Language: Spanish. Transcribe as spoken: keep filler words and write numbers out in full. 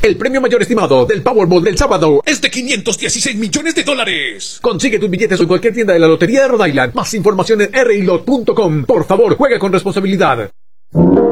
El premio mayor estimado del Powerball del sábado es de quinientos dieciséis millones de dólares. Consigue tus billetes en cualquier tienda de la Lotería de Rhode Island. Más información en r i lot punto com. Por favor, juega con responsabilidad.